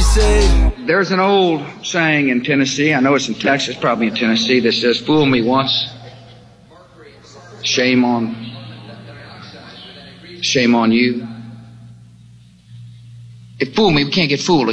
say. There's an old saying in Tennessee, I know it's in Texas, probably in Tennessee, that says, fool me once, shame on you. If fool me, we can't get fooled.